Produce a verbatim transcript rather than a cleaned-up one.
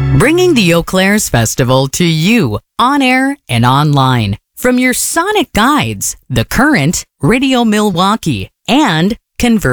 Bringing the Eau Claire's Festival to you, on air and online. From your sonic guides, The Current, Radio Milwaukee, and Convert.